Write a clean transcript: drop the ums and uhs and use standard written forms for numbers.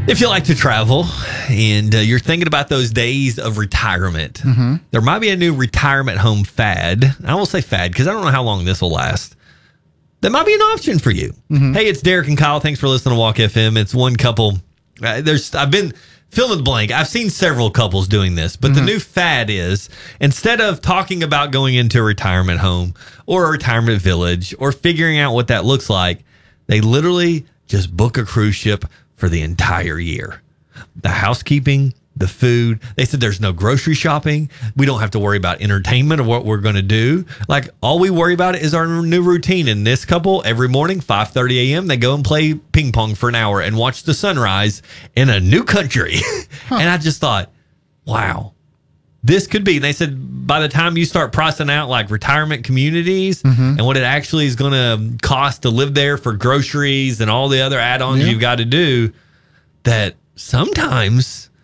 If you like to travel and you're thinking about those days of retirement, there might be a new retirement home fad. I won't say fad because I don't know how long this will last. That might be an option for you. Hey, it's Derek and Kyle. Thanks for listening to Walk FM. It's one couple. I've been fill in the blank. I've seen several couples doing this, but the new fad is instead of talking about going into a retirement home or a retirement village or figuring out what that looks like, they literally just book a cruise ship for the entire year. The housekeeping, the food. They said there's no grocery shopping. We don't have to worry about entertainment or what we're going to do. Like, all we worry about is our new routine. And this couple, every morning, 5:30 a.m., they go and play ping pong for an hour and watch the sunrise in a new country. And I just thought, wow, this could be. And they said by the time you start pricing out like retirement communities and what it actually is going to cost to live there for groceries and all the other add-ons you've got to do, that sometimes